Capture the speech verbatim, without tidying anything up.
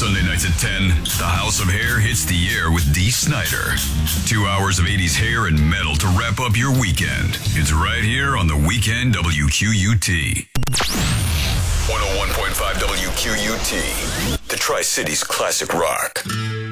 Sunday nights at ten, the House of Hair hits the air with Dee Snider. Two hours of eighties hair and metal to wrap up your weekend. It's right here on the Weekend W Q U T. one oh one point five W Q U T, the Tri-Cities classic rock.